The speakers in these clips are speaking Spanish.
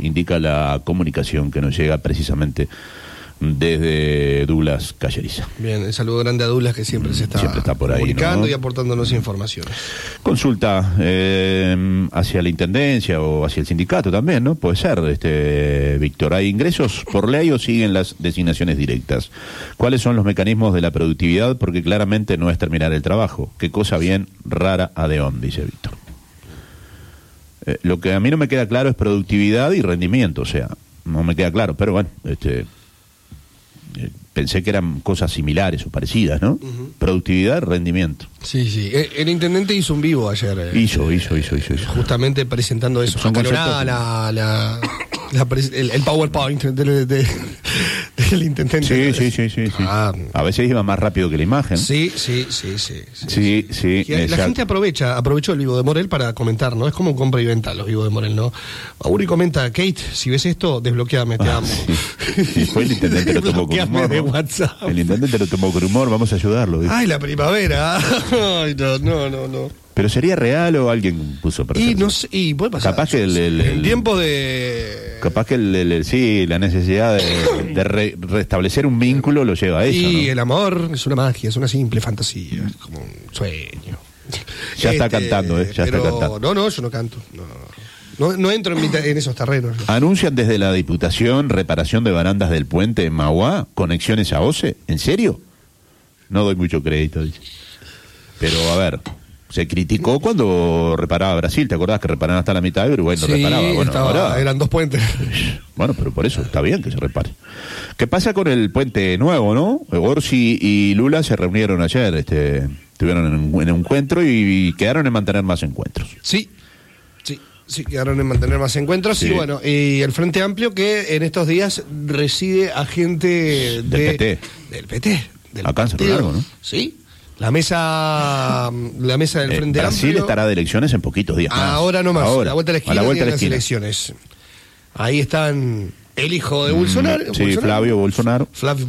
indica la comunicación que nos llega precisamente desde Douglas Calleriza. Bien, el saludo grande a Douglas, que siempre está por ahí, comunicando, ¿no? y aportándonos información. Consulta hacia la intendencia o hacia el sindicato también, ¿no? Puede ser, Víctor. ¿Hay ingresos por ley o siguen las designaciones directas? ¿Cuáles son los mecanismos de la productividad? Porque claramente no es terminar el trabajo. Qué cosa bien rara Adeón, dice Víctor. Lo que a mí no me queda claro es productividad y rendimiento, o sea, no me queda claro, pero bueno, pensé que eran cosas similares o parecidas, ¿no? Uh-huh. Productividad, rendimiento. Sí. El intendente hizo un vivo ayer. Hizo. Justamente presentando eso. Son conceptos... el PowerPoint del intendente. Sí. A veces iba más rápido que la imagen. Sí. La gente aprovechó el vivo de Morel para comentar, ¿no? Es como un compra y venta los vivos de Morel, ¿no? Uri comenta, Kate, si ves esto, desbloqueame, te amo. Sí, fue el intendente lo tomó con humor, de WhatsApp. El intendente lo tomó con humor, vamos a ayudarlo. ¿Viste? Ay, la primavera. Ay, no. ¿Pero sería real o alguien puso para no sé, y puede pasar. Capaz que el tiempo de... Capaz que la necesidad de restablecer un vínculo lo lleva a eso, y ¿no? El amor es una magia, es una simple fantasía, es como un sueño. Ya está cantando, ya está cantando. No, yo no canto, no entro en esos terrenos. ¿Anuncian desde la Diputación reparación de barandas del puente en Mauá, conexiones a OCE? ¿En serio? No doy mucho crédito, dice. Pero, a ver... Se criticó cuando reparaba Brasil, ¿te acordás que reparaban hasta la mitad de Uruguay no reparaba? Bueno, ahora eran 2 puentes. Bueno, pero por eso está bien que se repare. ¿Qué pasa con el puente nuevo, no? Orsi y Lula se reunieron ayer, tuvieron en un encuentro y quedaron en mantener más encuentros. Sí, quedaron en mantener más encuentros. Sí. Y bueno, y el Frente Amplio, que en estos días recibe a gente del PT. Acá en Cerro Largo, ¿no? Sí. La mesa del Frente Brasil Amplio estará de elecciones en poquitos días más. Ahora no más, Ahora, a la vuelta de las elecciones. Ahí están el hijo de Bolsonaro. Sí, Flavio Bolsonaro.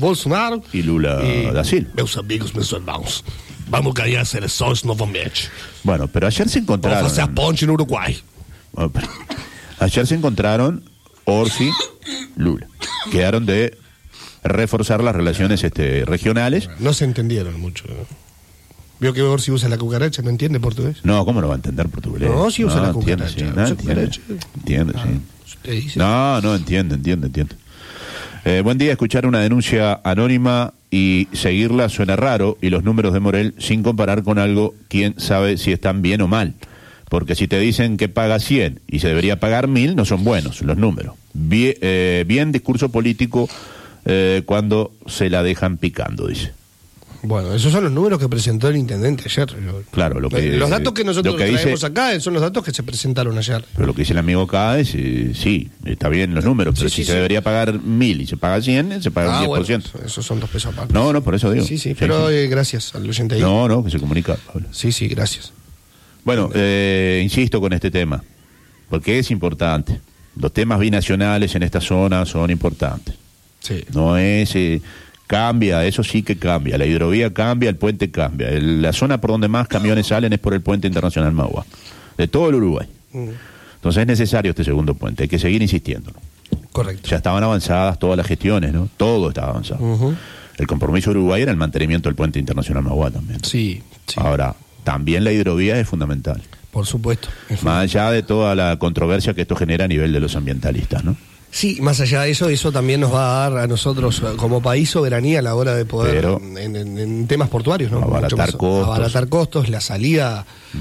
Y Lula da Silva. Meus amigos, meus irmãos, vamos ganhar as eleições novamente. Bueno, pero ayer se encontraron... Vamos a hacer ponte en Uruguay. Bueno, ayer se encontraron Orsi, Lula. Quedaron de reforzar las relaciones regionales. No se entendieron mucho, ¿no? Vio que Orsi usa la cucaracha, ¿no entiende portugués? No, ¿cómo no va a entender portugués? No, sí usa la cucaracha. Entiende, sí. No, entiende. Buen día, escuchar una denuncia anónima y seguirla suena raro, y los números de Morel sin comparar con algo, quién sabe si están bien o mal. Porque si te dicen que paga 100 y se debería pagar 1000, no son buenos los números. Bien discurso político cuando se la dejan picando, dice. Bueno, esos son los números que presentó el intendente ayer. Claro, los datos que nosotros traemos acá son los datos que se presentaron ayer. Pero lo que dice el amigo acá es, sí, está bien los números, pero si se debería pagar 1000 y se paga 100, se paga el 10%. Bueno, esos son 2 pesos aparte. No, por eso digo. Sí, pero gracias al oyente ahí. No, que se comunica, Pablo. Sí, gracias. Bueno, insisto con este tema, porque es importante. Los temas binacionales en esta zona son importantes. Sí. No es... cambia, eso sí que cambia. La hidrovía cambia, el puente cambia. La zona por donde más camiones salen es por el puente internacional Mauá, de todo el Uruguay. Entonces es necesario este segundo puente, hay que seguir insistiendo, ¿no? Correcto. Ya estaban avanzadas todas las gestiones, ¿no? Todo estaba avanzado. El compromiso de Uruguay era el mantenimiento del puente internacional Mauá también. Sí. Ahora, también la hidrovía es fundamental. Por supuesto. Más allá de toda la controversia que esto genera a nivel de los ambientalistas, ¿no? Sí, más allá de eso también nos va a dar a nosotros como país soberanía a la hora de poder, en temas portuarios, ¿no? Abaratar costos, la salida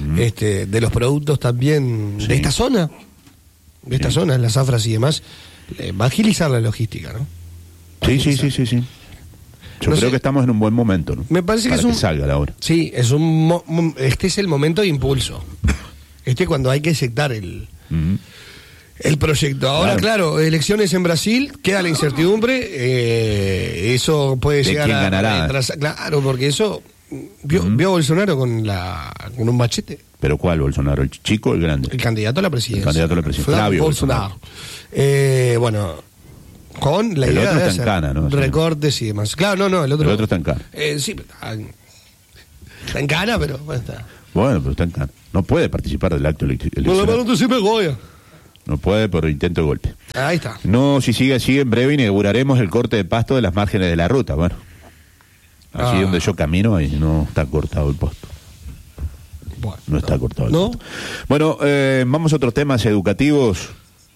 de los productos también de esta zona, las zafras y demás, va a agilizar la logística, ¿no? Sí. Yo creo que estamos en un buen momento, ¿no? Me parece para que salga la hora. Sí, este es el momento de impulso. Cuando hay que inyectar el proyecto. Ahora, claro, elecciones en Brasil, queda la incertidumbre, eso puede llegar quién ganará. Claro, porque eso vio Bolsonaro con un machete. ¿Pero cuál Bolsonaro? ¿El chico o el grande? El candidato a la presidencia. Flavio Bolsonaro. Bueno, con la idea de hacer recortes y demás. Claro, no, el otro está en cana. Sí, está en cana, pero bueno, está. Bueno, pero está en cana. No puede participar del acto electoral. No, sí me Goya. No puede por intento de golpe. Ahí está. No, si sigue así, en breve inauguraremos el corte de pasto de las márgenes de la ruta. Bueno, así donde yo camino, ahí no está cortado el pasto. Bueno, no está cortado el pasto. Bueno, vamos a otros temas educativos.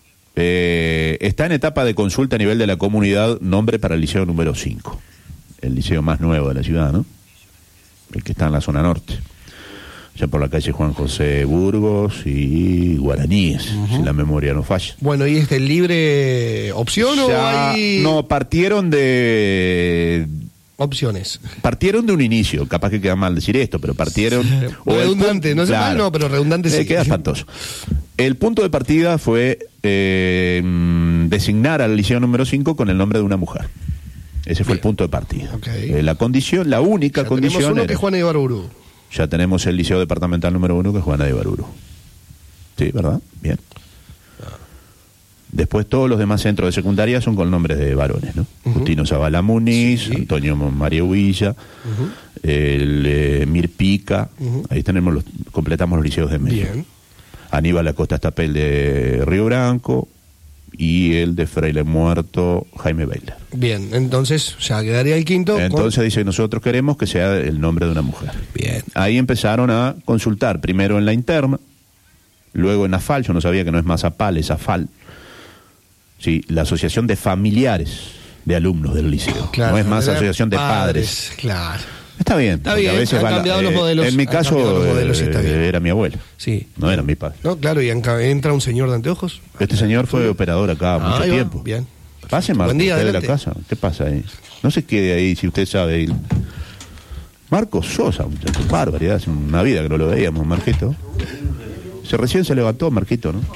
Está en etapa de consulta a nivel de la comunidad nombre para el liceo número 5. El liceo más nuevo de la ciudad, ¿no? El que está en la zona norte. Ya por la calle Juan José Burgos y Guaraníes, si la memoria no falla. Bueno, ¿y es de libre opción o hay...? No, partieron de... Opciones. Partieron de un inicio, capaz que queda mal decir esto, pero partieron... redundante, no sé mal, no, pero redundante sí. Queda espantoso. El punto de partida fue designar al liceo número 5 con el nombre de una mujer. Ese fue el punto de partida. Okay. La condición, la única condición... Tenemos uno que es Juana de Ibarburú. Ya tenemos el liceo departamental número 1 que es Juana de Ibarburú. Sí, ¿verdad? Bien. Después todos los demás centros de secundaria son con nombres de varones, ¿no? Justino Zavala Muniz, sí. Antonio María Huilla, el Mirpica, ahí tenemos completamos los liceos de medio. Bien. Aníbal Acosta Estapel de Río Branco y el de Freile Muerto, Jaime Bailer. Bien, entonces ya quedaría el quinto. Entonces dice, nosotros queremos que sea el nombre de una mujer. Bien. Ahí empezaron a consultar, primero en la interna, luego en AFAL, yo no sabía que no es más APAL, es AFAL. Sí, la Asociación de Familiares de Alumnos del Liceo. Claro, no es más Asociación de Padres. Claro. Está bien. Está bien, a veces han cambiado los modelos. En mi caso, era mi abuelo. Sí. No era mi padre. No, claro, y entra un señor de anteojos. Este señor fue operador acá mucho tiempo. Bien. Pase, Marco, Buen día, usted de la casa. ¿Qué pasa ahí? No se quede ahí, si usted sabe. Marcos Sosa, muchacho. Barbaridad, hace una vida que no lo veíamos, Marquito. Recién se levantó, Marquito, ¿no?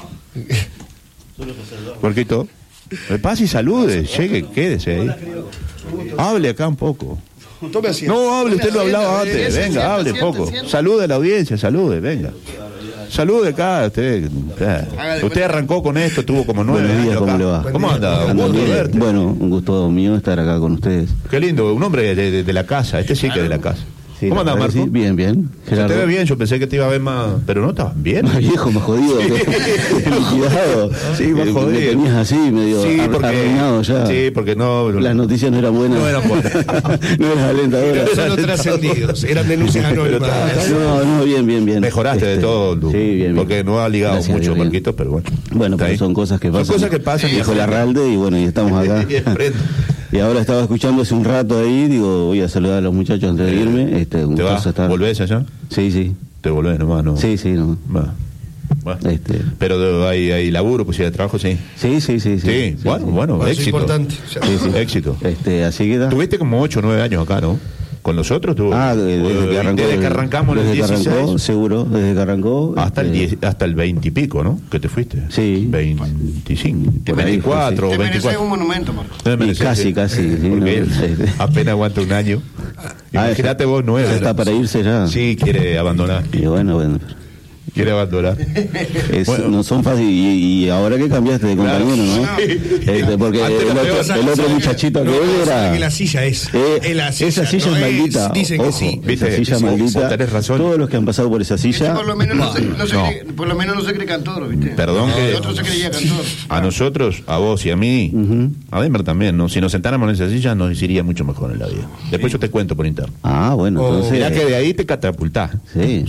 Marquito. Pase y salude, llegue, quédese ahí. Hable acá un poco. No hable, usted lo hablaba antes. Venga, hable poco. Salude a la audiencia, salude, venga. Salude acá, usted arrancó con esto, tuvo como 9 años. Buenos días, ¿cómo le va? ¿Cómo anda? Un gusto verte. Bueno, un gusto mío estar acá con ustedes. Qué lindo, un hombre de la casa, este sí que es de la casa. Sí, ¿cómo anda, Marco? Sí, bien, bien. Gerardo. Se te ve bien, yo pensé que te iba a ver más... Pero no estabas bien. Más viejo, más jodido. Liquidado. Sí, más jodido. Me tenías así, medio arruinado ya. Sí, porque no... Las noticias no eran buenas. No eran buenas. No eran alentadoras. Solo trascendidos. Eran denuncias anónimas. No, bien. Mejoraste de todo, tú. Sí, bien. Porque no ha ligado gracias, mucho, Marquitos, pero bueno. Bueno, pero son cosas que pasan. Son cosas que pasan. Dijo Larralde y bueno, y estamos acá. Y ahora estaba escuchando hace un rato ahí, digo, voy a saludar a los muchachos antes de irme. ¿Te vas? ¿Volvés allá? Sí. ¿Te volvés nomás, no? Sí, no. Bueno. Pero hay laburo, posibilidad de trabajo, sí. Sí. Bueno, éxito. Es importante. Sí. Éxito. Así queda. Tuviste como 8 o 9 años acá, ¿no? ¿Con nosotros? Desde que arrancamos en el 16. Arrancó, seguro, desde que arrancó. Hasta el 20 y pico, ¿no? Que te fuiste. Sí. 25, 24 o 24. Te mereces un monumento, Marco. Casi. Porque apenas aguanta un año. Imagínate vos 9. Está para irse ya. Sí, quiere abandonar. Y bueno. Quiere abandonar. No son fáciles. Y ahora que cambiaste de compañero, ¿no? Porque el otro muchachito que era. Que la silla es. Esa silla es maldita. Dicen que sí. Esa silla maldita. Tenés razón. Todos los que han pasado por esa silla. Por lo menos no se cree cantor, ¿viste? Perdón que. Otro se creía cantor. A nosotros, a vos y a mí, a Denver también, ¿no? Si nos sentáramos en esa silla, nos iría mucho mejor en la vida. Después yo te cuento por interno. Bueno, entonces. Mirá que de ahí te catapultás. Sí.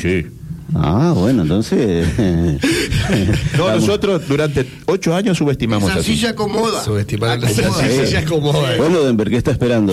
Bueno, entonces. No, nosotros durante 8 años subestimamos esa silla acomoda. Esa silla acomoda. Bueno, Denver, ¿qué está esperando?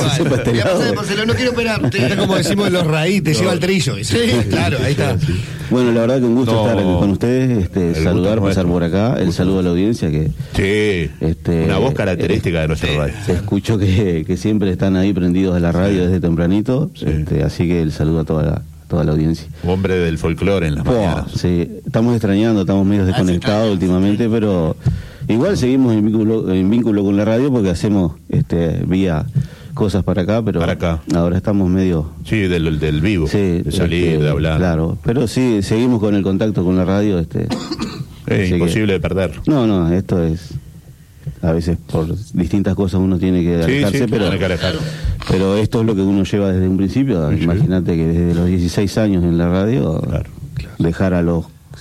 No quiero operar. Es como decimos en los raíz, te lleva el trillo. Sí, claro, ahí está. Bueno, la verdad que un gusto estar con ustedes, saludar, pasar por acá, el saludo a la audiencia que. Sí. Una voz característica de nuestra radio. Escucho que siempre están ahí prendidos a la radio desde tempranito, así que el saludo a toda la audiencia. Hombre del folclore en las mañanas. Sí, estamos extrañando, estamos medio desconectados últimamente, pero igual seguimos en vínculo con la radio porque hacemos vía cosas para acá, pero ahora estamos medio... Sí, del vivo, de salir, de hablar. Claro, pero sí, seguimos con el contacto con la radio. Es imposible de perder. No, esto es... A veces por distintas cosas uno tiene que alejarse, pero esto es lo que uno lleva desde un principio. Imagínate que desde los 16 años en la radio, dejar a los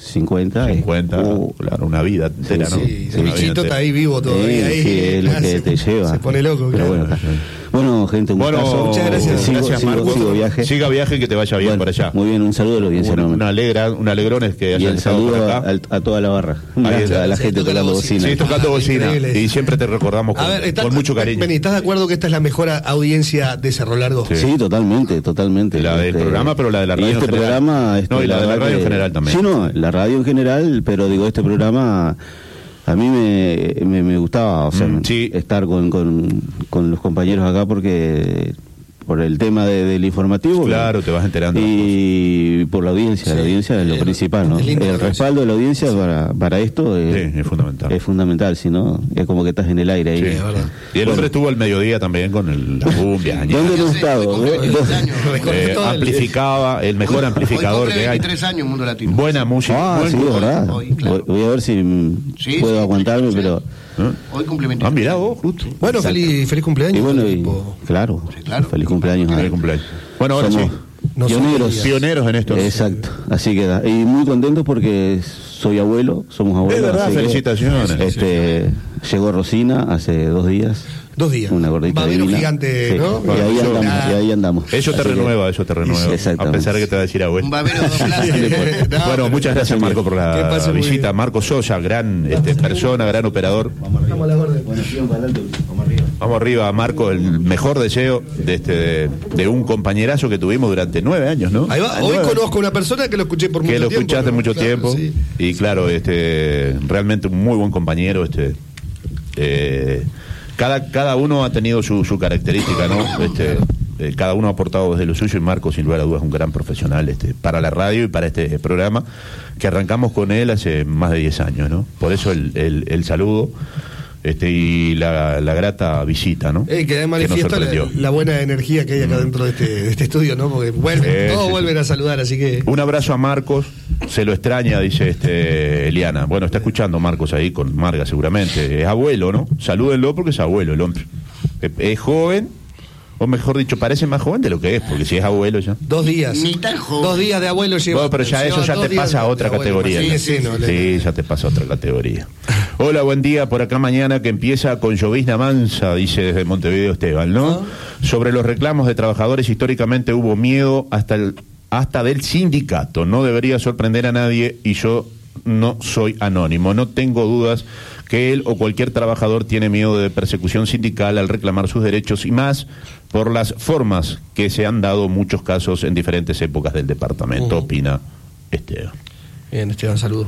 50. 50, claro, una vida entera, ¿no? Sí, el bichito está ahí vivo todavía. Sí, es lo que te lleva. Se pone loco, pero claro. Bueno, gente, muchas gracias. Gracias, Marcos. Sigo viaje. Siga viaje, que te vaya bien por allá. Muy bien, un saludo a la audiencia. Un alegrón es que haya estado por acá. A toda la barra. A la gente tocando bocina. Sí, tocando bocina. Y siempre te recordamos con mucho cariño. Benny, ¿estás de acuerdo que esta es la mejor audiencia de Cerro Largo? Sí, totalmente. La del programa, pero la de la radio en general. Programa, y la de la radio en general también. Sí, no, la radio en general, pero digo, este programa a mí me gustaba, o sea, estar con los compañeros acá porque por el tema del informativo. Claro, te vas enterando. Y por la audiencia es lo principal, ¿no? El respaldo de la audiencia para esto es fundamental. Es fundamental, si no, es como que estás en el aire ahí. Sí, es verdad. Y el hombre estuvo al mediodía también con la cumbia. ¿Dónde no estado? Amplificaba, el mejor amplificador que hay. 23 años, Mundo Latino. Buena música. Sí, verdad. Claro. Voy a ver si puedo aguantarme, pero... Hoy complemento. Mirá vos, justo. Bueno, feliz cumpleaños. Y bueno, claro, feliz cumpleaños. Feliz cumpleaños. Bueno, ahora somos pioneros en esto. Exacto, así queda. Y muy contentos porque soy abuelo, somos abuelos. De verdad, felicitaciones. Llegó Rosina hace 2 días. 2 días. Una gordita divina. Gigante, sí. ¿no? Y ahí andamos. Eso te renueva. A pesar de que te va a decir abuelo. Un babero Bueno, muchas gracias, Marco, por la visita. Marco Sosa, gran persona, gran operador. Vamos a la orden. Vamos arriba, Marco, el mejor deseo de un compañerazo que tuvimos durante 9 años, ¿no? Ahí va. Hoy conozco a una persona que lo escuché por mucho tiempo. Que lo escuchaste mucho tiempo. Sí. Y claro, realmente un muy buen compañero. Cada uno ha tenido su característica, ¿no? Cada uno ha aportado desde lo suyo, y Marco, sin lugar a dudas, es un gran profesional para la radio y para este programa, que arrancamos con él hace más de 10 años, ¿no? Por eso el saludo y la grata visita, ¿no? Que da manifiesto la buena energía que hay acá dentro de este estudio, ¿no? Porque todos vuelven a saludar, así que... Un abrazo a Marcos, se lo extraña, dice Eliana. Bueno, está escuchando Marcos ahí con Marga seguramente. Es abuelo, ¿no? Salúdenlo porque es abuelo el hombre. Es joven, o mejor dicho, parece más joven de lo que es, porque si es abuelo ya. 2 días. Ni tan joven. 2 días de abuelo lleva. Bueno, pero ya eso ya te pasa a otra categoría. Sí, ya te pasa a otra categoría. Hola, buen día, por acá mañana que empieza con llovizna mansa, dice desde Montevideo Esteban, ¿no? Sobre los reclamos de trabajadores, históricamente hubo miedo hasta del sindicato. No debería sorprender a nadie, y yo no soy anónimo. No tengo dudas que él o cualquier trabajador tiene miedo de persecución sindical al reclamar sus derechos, y más por las formas que se han dado muchos casos en diferentes épocas del departamento, opina Esteban. Bien, Esteban, saludo.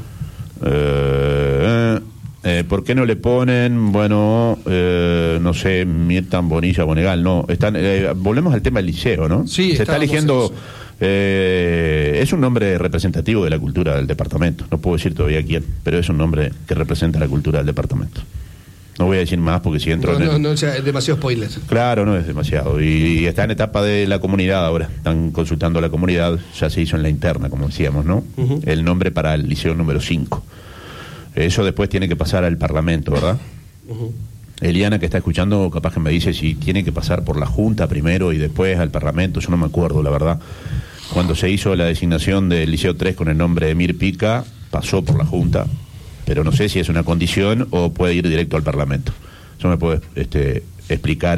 ¿Por qué no le ponen, no sé, Mirtan Bonilla Bonegal? No, volvemos al tema del liceo, ¿no? Sí, se está eligiendo... es un nombre representativo de la cultura del departamento. No puedo decir todavía quién, pero es un nombre que representa la cultura del departamento. No voy a decir más porque si entro... No, es demasiado spoiler. Claro, no es demasiado. Y está en etapa de la comunidad ahora. Están consultando a la comunidad. Ya se hizo en la interna, como decíamos, ¿no? El nombre para el liceo número 5. Eso después tiene que pasar al Parlamento, ¿verdad? Eliana, que está escuchando, capaz que me dice si tiene que pasar por la Junta primero y después al Parlamento. Yo no me acuerdo, la verdad. Cuando se hizo la designación del Liceo 3 con el nombre de Emir Pica, pasó por la Junta, pero no sé si es una condición o puede ir directo al Parlamento. Eso me puede explicar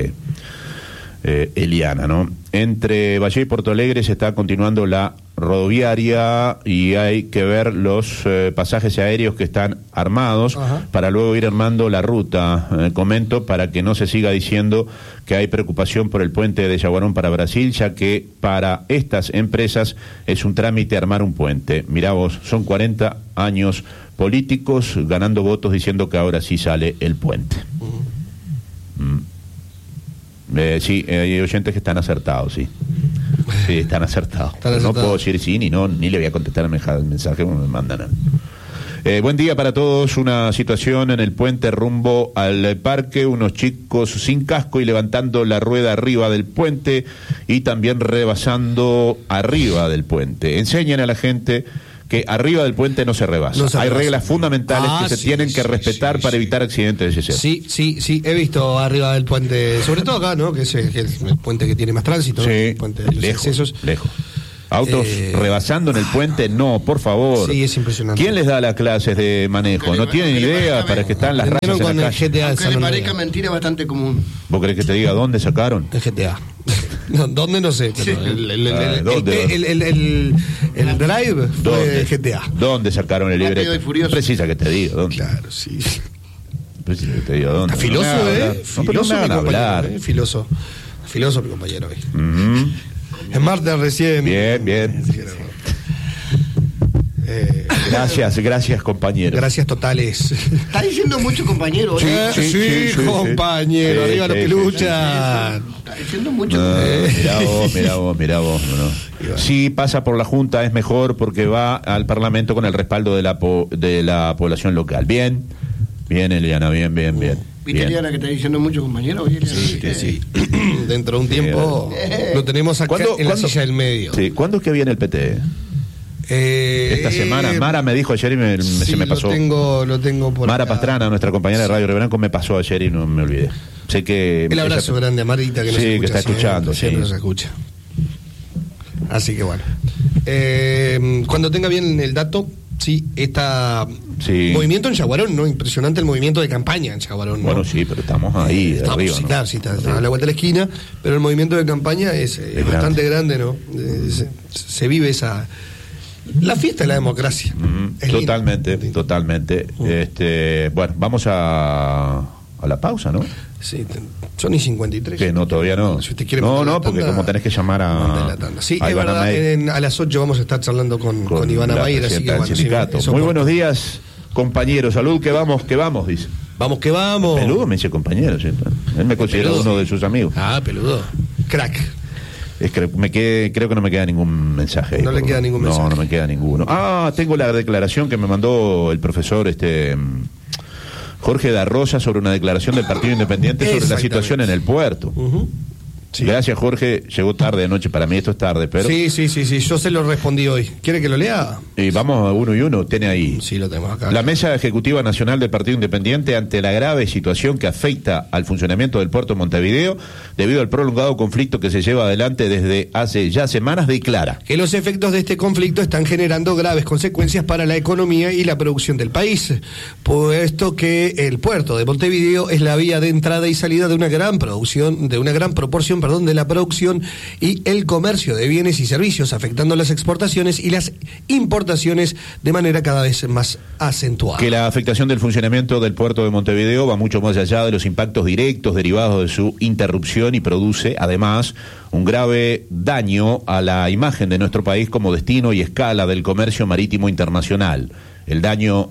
Eliana, ¿no? Entre Valle y Porto Alegre se está continuando la rodoviaria y hay que ver los pasajes aéreos que están armados para luego ir armando la ruta. Comento para que no se siga diciendo que hay preocupación por el puente de Yaguarón para Brasil, ya que para estas empresas es un trámite armar un puente. Mirá vos, son 40 años políticos ganando votos diciendo que ahora sí sale el puente. Sí, hay oyentes que están acertados, sí. Sí, están acertados. No puedo decir sí ni no, ni le voy a contestar el mensaje, me mandan. Buen día para todos. Una situación en el puente rumbo al parque, unos chicos sin casco y levantando la rueda arriba del puente y también rebasando arriba del puente. Enseñan a la gente que arriba del puente no se rebasa. Hay reglas fundamentales que se tienen que respetar para evitar accidentes de ese tipo. Sí, he visto arriba del puente, sobre todo acá, ¿no? Que es el puente que tiene más tránsito, ¿no? El puente de los accesos. Lejos. Autos rebasando en el puente, no, por favor. Sí, es impresionante. ¿Quién les da las clases de manejo? ¿No tienen idea para que están las rayas en la calle? Aunque le parezca mentira, bastante común. ¿Vos querés que te diga dónde sacaron? El GTA. No, ¿dónde? No sé. Pero el drive fue el GTA. ¿Dónde sacaron el libreto? Precisa que te diga, ¿dónde? Claro, sí. Precisa que te diga, ¿dónde? Está filoso, No, pero no me hagan hablar. Filoso mi compañero. En Marte recién. Bien. Gracias, compañero. Gracias totales. Está diciendo mucho, compañero. Sí, compañero. Arriba los que luchan. Está diciendo mucho. Mirá vos. No. Si pasa por la Junta es mejor porque va al Parlamento con el respaldo de la población local. Bien, Eliana, bien. ¿Viste, Eliana, que está diciendo mucho, compañero? Sí. Dentro de un tiempo lo tenemos acá en la silla del medio. Sí. ¿Cuándo es que viene el PT? Esta semana. Mara me dijo ayer y se me pasó. Lo tengo por Mara acá. Pastrana, nuestra compañera de Radio Rebranco, me pasó ayer y no me olvidé. Sé que el abrazo grande a Marita que nos escucha, que está escuchando. Siempre nos escucha. Así que bueno. Cuando tenga bien el dato, movimiento en Yaguarón, ¿no? Impresionante el movimiento de campaña en Yaguarón, ¿no? Bueno, sí, pero estamos ahí arriba, ¿no? Claro, está a la vuelta de la esquina, pero el movimiento de campaña es bastante grande, ¿no? Se vive la fiesta de la democracia. Totalmente. Bueno, vamos a la pausa, ¿no? Sí, son y 53. Que no, todavía no. Si usted quiere porque como tenés que llamar a sí, es verdad, a las 8 vamos a estar charlando con Ivana Mayer, así que bueno, muy buenos días, compañeros. Salud, que vamos, dice. Vamos que vamos. Peludo me dice compañero, ¿cierto? Él me considera uno de sus amigos. Peludo. Crack. Creo que no me queda ningún mensaje ahí. No le queda ningún mensaje. No me queda ninguno. Tengo la declaración que me mandó el profesor Jorge da Rosa sobre una declaración del Partido Independiente sobre la situación en el puerto. Sí. Gracias, Jorge. Llegó tarde anoche, para mí esto es tarde, pero... Sí, yo se lo respondí hoy. ¿Quiere que lo lea? Y vamos a uno y uno, tiene ahí. Sí, lo tenemos acá. La Mesa Ejecutiva Nacional del Partido Independiente, ante la grave situación que afecta al funcionamiento del puerto de Montevideo, debido al prolongado conflicto que se lleva adelante desde hace ya semanas, declara que los efectos de este conflicto están generando graves consecuencias para la economía y la producción del país, puesto que el puerto de Montevideo es la vía de entrada y salida de una gran proporción de la producción y el comercio de bienes y servicios, afectando las exportaciones y las importaciones de manera cada vez más acentuada. Que la afectación del funcionamiento del puerto de Montevideo va mucho más allá de los impactos directos derivados de su interrupción y produce, además, un grave daño a la imagen de nuestro país como destino y escala del comercio marítimo internacional. El daño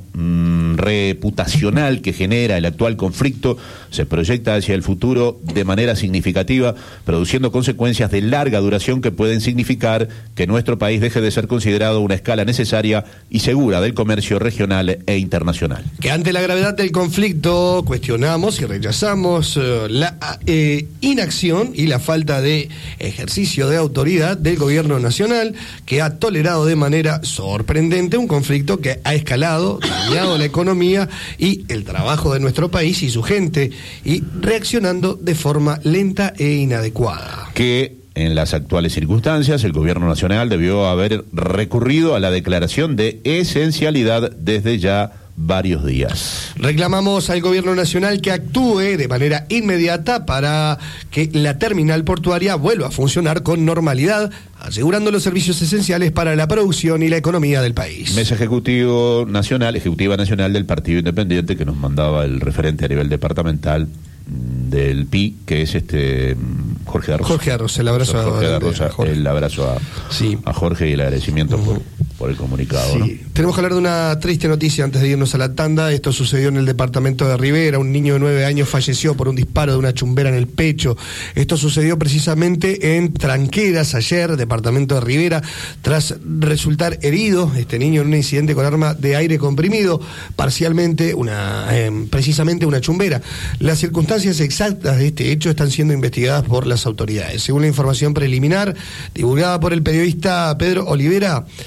reputacional que genera el actual conflicto se proyecta hacia el futuro de manera significativa, produciendo consecuencias de larga duración que pueden significar que nuestro país deje de ser considerado una escala necesaria y segura del comercio regional e internacional. Que ante la gravedad del conflicto cuestionamos y rechazamos la inacción y la falta de ejercicio de autoridad del gobierno nacional, que ha tolerado de manera sorprendente un conflicto que ha escalado, dañado la economía y el trabajo de nuestro país y su gente, y reaccionando de forma lenta e inadecuada. Que en las actuales circunstancias el gobierno nacional debió haber recurrido a la declaración de esencialidad desde ya varios días. Reclamamos al gobierno nacional que actúe de manera inmediata para que la terminal portuaria vuelva a funcionar con normalidad, asegurando los servicios esenciales para la producción y la economía del país. Mesa Ejecutiva Nacional del Partido Independiente, que nos mandaba el referente a nivel departamental del PI, que es Jorge da Rosa. El abrazo a Jorge. El abrazo a Jorge y el agradecimiento por el comunicado. Sí. ¿No? Tenemos que hablar de una triste noticia antes de irnos a la tanda. Esto sucedió en el departamento de Rivera. Un niño de 9 años falleció por un disparo de una chumbera en el pecho. Esto sucedió precisamente en Tranqueras ayer, departamento de Rivera, tras resultar herido este niño en un incidente con arma de aire comprimido, parcialmente precisamente una chumbera. Las circunstancias exactas de este hecho están siendo investigadas por las autoridades. Según la información preliminar divulgada por el periodista Pedro Olivera, el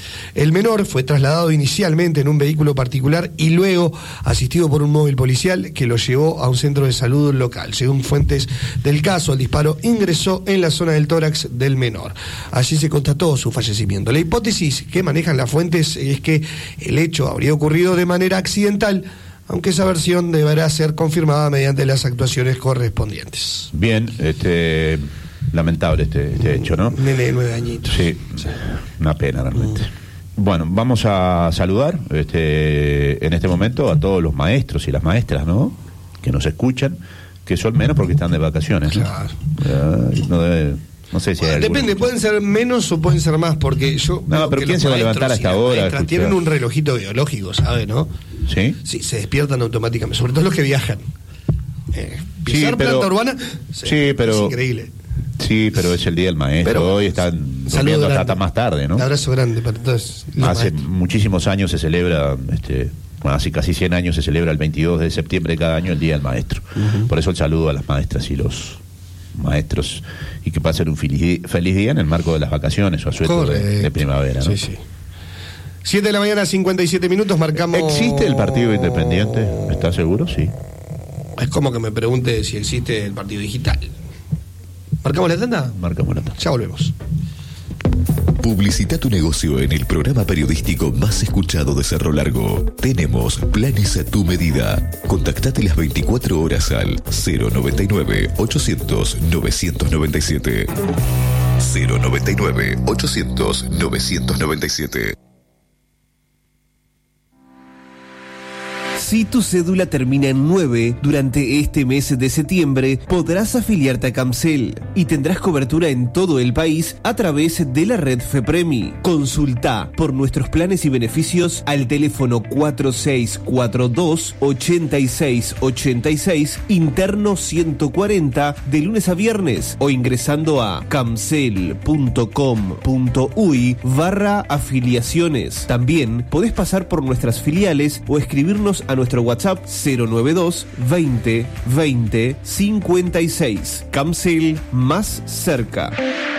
El menor fue trasladado inicialmente en un vehículo particular y luego asistido por un móvil policial que lo llevó a un centro de salud local. Según fuentes del caso, el disparo ingresó en la zona del tórax del menor. Allí se constató su fallecimiento. La hipótesis que manejan las fuentes es que el hecho habría ocurrido de manera accidental, aunque esa versión deberá ser confirmada mediante las actuaciones correspondientes. Bien, lamentable este hecho, ¿no? Nene de 9 añitos. Sí, una pena realmente. Bueno, vamos a saludar en este momento a todos los maestros y las maestras, ¿no? Que nos escuchan, que son menos porque están de vacaciones. Claro. No sé si hay depende, pueden ser menos o pueden ser más, porque yo... No, pero ¿quién se va a levantar hasta ahora? Tienen un relojito biológico, ¿sabe, no? ¿Sí? Sí, se despiertan automáticamente, sobre todo los que viajan. Pisar planta urbana, es increíble. Sí, pero es el Día del Maestro. Pero hoy están durmiendo hasta más tarde, ¿no? Un abrazo grande para todos. Hace muchísimos años se celebra, hace casi 100 años se celebra el 22 de septiembre de cada año el Día del Maestro. Por eso el saludo a las maestras y los maestros, y que pasen un feliz día en el marco de las vacaciones o asueto de primavera, ¿no? Sí. 7 de la mañana, 57 minutos, marcamos... ¿Existe el Partido Independiente? ¿Estás seguro? Sí. Es como que me pregunte si existe el Partido Digital. ¿Marcamos la tanda? Marcamos la tanda. Ya volvemos. Publicita tu negocio en el programa periodístico más escuchado de Cerro Largo. Tenemos planes a tu medida. Contactate las 24 horas al 099-800-997. 099-800-997. Si tu cédula termina en 9, durante este mes de septiembre podrás afiliarte a Camcel y tendrás cobertura en todo el país a través de la red FEPREMI. Consulta por nuestros planes y beneficios al teléfono 4642-8686, interno 140, de lunes a viernes, o ingresando a camcel.com.uy/afiliaciones. También podés pasar por nuestras filiales o escribirnos a nuestro WhatsApp 092 20 20 56. Camcel, más cerca.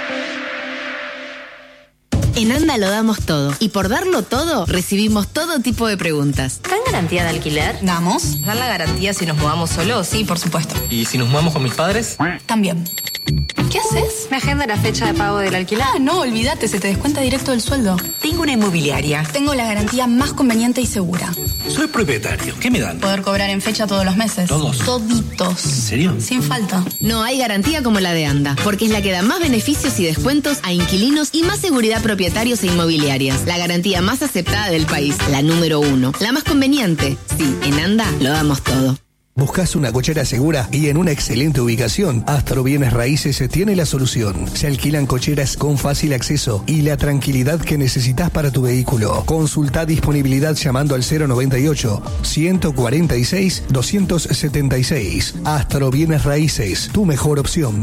En ANDA lo damos todo, y por darlo todo recibimos todo tipo de preguntas. ¿Dan garantía de alquiler? ¿Damos? ¿Dan la garantía si nos mudamos solos? Sí, por supuesto. ¿Y si nos mudamos con mis padres? También. ¿Qué haces? Me agenda la fecha de pago del alquiler. No, olvídate, se te descuenta directo del sueldo. Tengo una inmobiliaria. Tengo la garantía más conveniente y segura. Soy propietario. ¿Qué me dan? Poder cobrar en fecha todos los meses. ¿Todos? Toditos. ¿En serio? Sin falta. No hay garantía como la de ANDA, porque es la que da más beneficios y descuentos a inquilinos y más seguridad a propietarios e inmobiliarias. La garantía más aceptada del país, la número 1. La más conveniente. Sí, en ANDA lo damos todo. ¿Buscas una cochera segura y en una excelente ubicación? Astro Bienes Raíces tiene la solución. Se alquilan cocheras con fácil acceso y la tranquilidad que necesitas para tu vehículo. Consulta disponibilidad llamando al 098-146-276. Astro Bienes Raíces, tu mejor opción.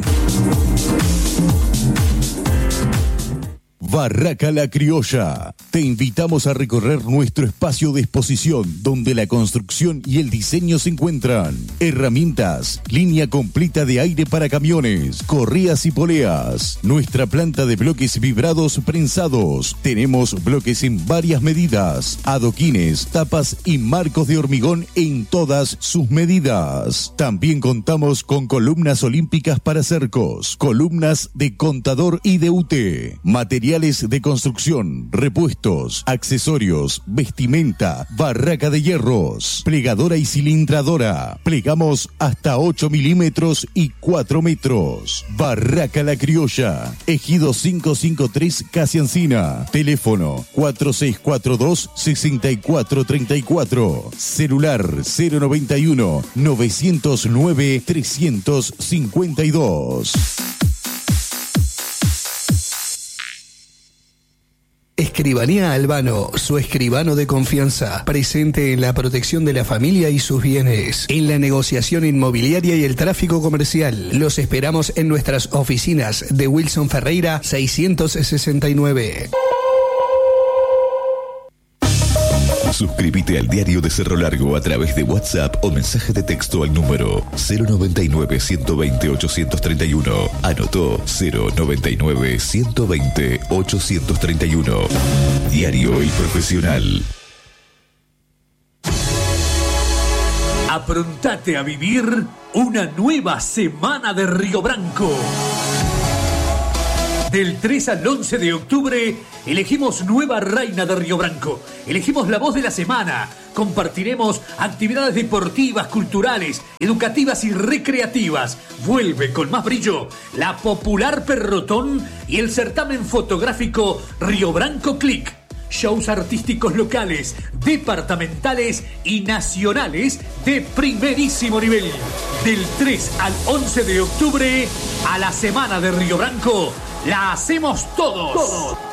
Barraca La Criolla. Te invitamos a recorrer nuestro espacio de exposición donde la construcción y el diseño se encuentran. Herramientas, línea completa de aire para camiones, correas y poleas. Nuestra planta de bloques vibrados prensados. Tenemos bloques en varias medidas, adoquines, tapas y marcos de hormigón en todas sus medidas. También contamos con columnas olímpicas para cercos, columnas de contador y de UT, materiales de construcción, repuestos, accesorios, vestimenta, barraca de hierros, plegadora y cilindradora. Plegamos hasta 8 milímetros y 4 metros. Barraca La Criolla, Ejido 553 Casi Encina. Teléfono 4642-6434. Celular 091-909-352. Escribanía Albano, su escribano de confianza, presente en la protección de la familia y sus bienes, en la negociación inmobiliaria y el tráfico comercial. Los esperamos en nuestras oficinas de Wilson Ferreira 669. Suscríbete al Diario de Cerro Largo a través de WhatsApp o mensaje de texto al número 099-120-831. Anotó 099-120-831. Diario El Profesional. Aprontate a vivir una nueva semana de Río Branco. Del 3 al 11 de octubre elegimos nueva reina de Río Branco. Elegimos la voz de la semana. Compartiremos actividades deportivas, culturales, educativas y recreativas. Vuelve con más brillo la popular Perrotón y el certamen fotográfico Río Branco Click. Shows artísticos locales, departamentales y nacionales de primerísimo nivel. Del 3 al 11 de octubre, a la Semana de Río Branco, la hacemos todos.